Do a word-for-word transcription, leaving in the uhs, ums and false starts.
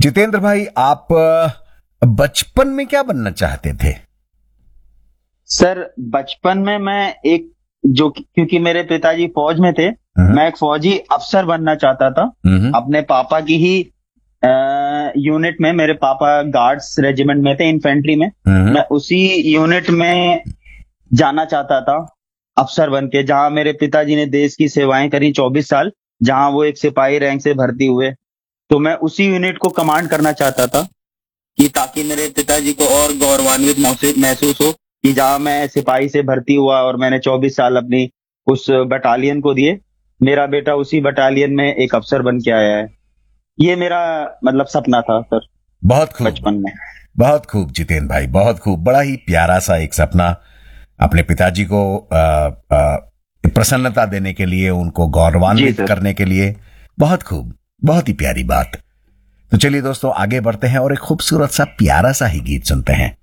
जितेंद्र भाई, आप अ, बचपन में क्या बनना चाहते थे? सर बचपन में मैं एक जो क्योंकि मेरे पिताजी फौज में थे, हम्म, मैं एक फौजी अफसर बनना चाहता था। हम्म, अपने पापा की ही यूनिट में, मेरे पापा गार्ड्स रेजिमेंट में थे, इन्फेंट्री में। हम्म, मैं उसी यूनिट में जाना चाहता था अफसर बन के, जहां मेरे पिताजी ने देश की सेवाएं करी चौबीस साल, जहां वो एक सिपाही रैंक से भर्ती हुए। तो मैं उसी यूनिट को कमांड करना चाहता था, कि ताकि मेरे पिताजी को और गौरवान्वित महसूस महसूस हो कि जहां मैं सिपाही से भर्ती हुआ और मैंने चौबीस साल अपनी उस बटालियन को दिए, मेरा बेटा उसी बटालियन में एक अफसर बन के आया है। ये मेरा मतलब सपना था सर, बहुत खूब, बचपन में। बहुत खूब जितेंद्र भाई, बहुत खूब। बड़ा ही प्यारा सा एक सपना, अपने पिताजी को अ, अ, प्रसन्नता देने के लिए, उनको जी गौरवान्वित सर। करने के लिए। बहुत खूब, बहुत ही प्यारी बात। तो चलिए दोस्तों, आगे बढ़ते हैं और एक खूबसूरत सा प्यारा सा ही गीत सुनते हैं।